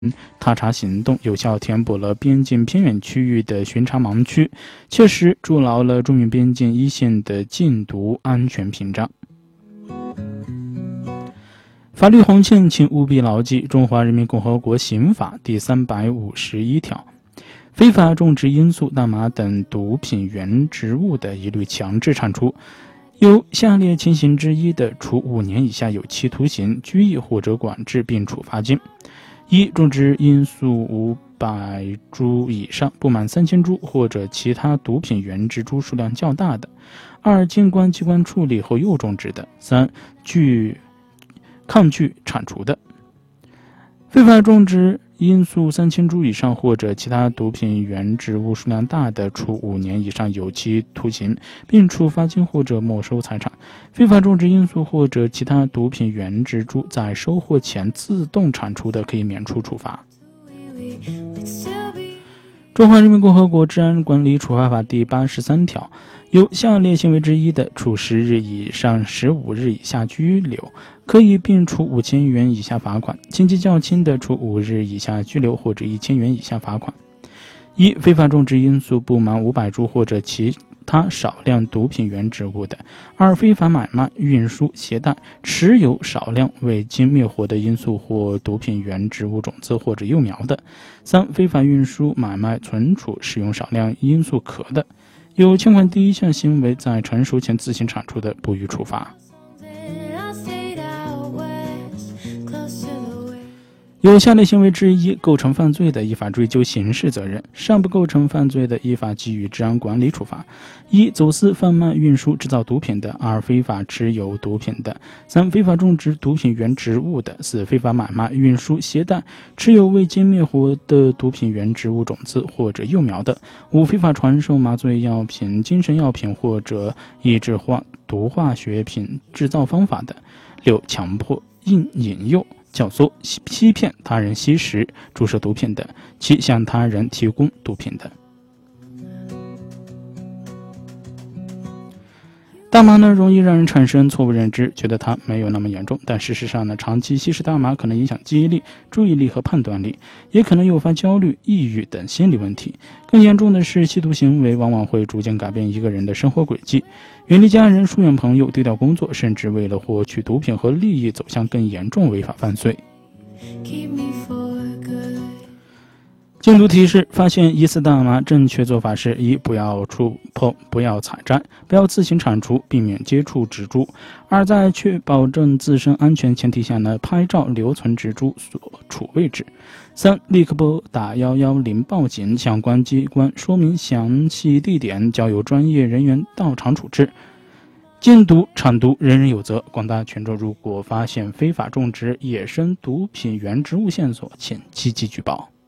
踏查行动有效填补了边境偏远区域的巡查盲区，切实筑牢了中缅边境一线的禁毒安全屏障。法律红线请务必牢记，《中华人民共和国刑法》第351条，非法种植罂粟、大麻等毒品原植物的，一律强制铲除。有下列情形之一的，处5年以下有期徒刑、拘役或者管制，并处罚金：一、种植罂粟500株以上，不满3000株或者其他毒品原植株数量较大的；二、监管机关处理后又种植的；三、抗拒铲除的。非法种植罂粟3000株以上或者其他毒品原植物数量大的，处5年以上有期徒刑，并处罚金或者没收财产。非法种植罂粟或者其他毒品原植株在收获前自动铲除的，可以免除处罚。中华人民共和国治安管理处罚法第83条，有下列行为之一的，处10日以上15日以下拘留，可以并处5000元以下罚款；情节较轻的，处5日以下拘留或者1000元以下罚款。一、非法种植罂粟不满500株或者其他少量毒品原植物的；二、非法买卖、运输、携带、持有少量未经灭活的罂粟或毒品原植物种子或者幼苗的；三、非法运输、买卖、存储、使用少量罂粟壳的。有前款第一项行为在成熟前自行铲除的，不予处罚。有下列行为之一构成犯罪的，依法追究刑事责任；尚不构成犯罪的，依法给予治安管理处罚。一、走私、贩卖、运输、制造毒品的；二、非法持有毒品的；三、非法种植毒品原植物的；四、非法买卖、运输、携带、持有未经灭活的毒品原植物种子或者幼苗的；五、非法传授麻醉药品、精神药品或者抑制毒化学品制造方法的；六、强迫、引诱、教唆、欺骗他人吸食、注射毒品的；七、向他人提供毒品的。大麻呢，容易让人产生错误认知，觉得它没有那么严重，但事实上呢，长期吸食大麻可能影响记忆力、注意力和判断力，也可能诱发焦虑、抑郁等心理问题。更严重的是，吸毒行为往往会逐渐改变一个人的生活轨迹，远离家人、疏远朋友、丢掉工作，甚至为了获取毒品和利益走向更严重违法犯罪。禁毒提示：发现疑似大麻，正确做法是：一、不要触碰，不要采摘，不要自行铲除，避免接触植株；二、在确保证自身安全前提下呢，拍照留存植株所处位置；三、立刻拨打110报警，相关机关说明详细地点，交由专业人员到场处置。禁毒铲毒人人有责，广大群众如果发现非法种植野生毒品原植物线索，请积极举报。